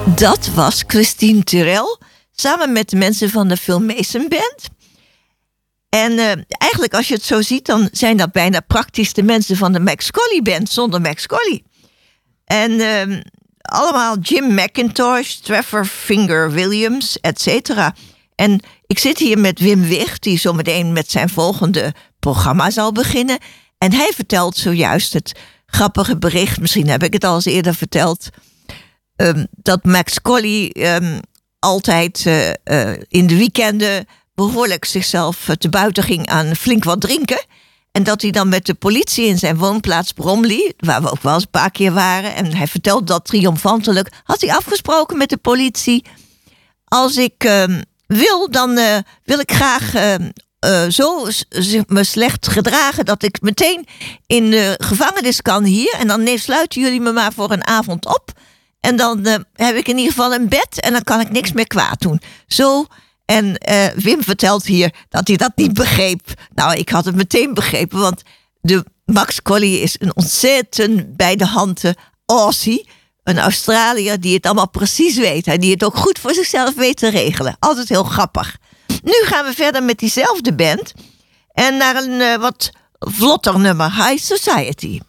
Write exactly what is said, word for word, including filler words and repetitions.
Dat was Christine Terrell, samen met de mensen van de Filmation Band. En uh, eigenlijk, als je het zo ziet, dan zijn dat bijna praktisch de mensen van de Max Colley Band zonder Max Colley. En uh, allemaal Jim McIntosh, Trevor Finger Williams, et cetera. En ik zit hier met Wim Wicht, die zometeen met zijn volgende programma zal beginnen. En hij vertelt zojuist het grappige bericht, misschien heb ik het al eens eerder verteld, um, dat Max Colley um, altijd uh, uh, in de weekenden behoorlijk zichzelf te buiten ging aan flink wat drinken. En dat hij dan met de politie in zijn woonplaats Bromley, waar we ook wel eens een paar keer waren, en hij vertelt dat triomfantelijk, had hij afgesproken met de politie: als ik uh, wil, dan uh, wil ik graag uh, uh, zo me slecht gedragen dat ik meteen in de gevangenis kan hier. En dan nee, sluiten jullie me maar voor een avond op. En dan uh, heb ik in ieder geval een bed en dan kan ik niks meer kwaad doen. Zo. En uh, Wim vertelt hier dat hij dat niet begreep. Nou, ik had het meteen begrepen, want de Max Colley is een ontzettend bij de handen Aussie. Een Australiër die het allemaal precies weet. En die het ook goed voor zichzelf weet te regelen. Altijd heel grappig. Nu gaan we verder met diezelfde band. En naar een uh, wat vlotter nummer, High Society.